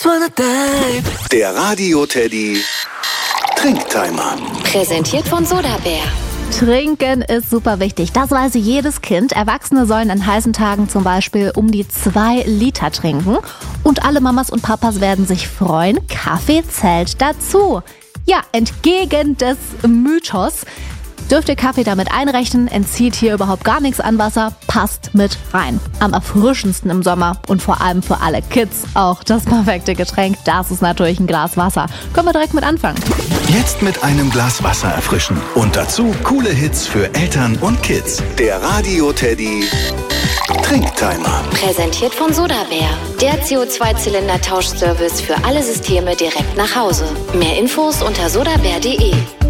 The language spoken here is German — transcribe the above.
Der Radio-Teddy Trinktimer. Präsentiert von Sodabär. Trinken ist super wichtig, das weiß jedes Kind. Erwachsene sollen an heißen Tagen zum Beispiel um die 2 Liter trinken. Und alle Mamas und Papas werden sich freuen, Kaffee zählt dazu. Ja, entgegen des Mythos dürft ihr Kaffee damit einrechnen, entzieht hier überhaupt gar nichts an Wasser, passt mit rein. Am erfrischendsten im Sommer und vor allem für alle Kids auch das perfekte Getränk, das ist natürlich ein Glas Wasser. Können wir direkt mit anfangen. Jetzt mit einem Glas Wasser erfrischen. Und dazu coole Hits für Eltern und Kids. Der Radio-Teddy Trinktimer. Präsentiert von Sodabär. Der CO2-Zylinder-Tauschservice für alle Systeme direkt nach Hause. Mehr Infos unter sodabär.de.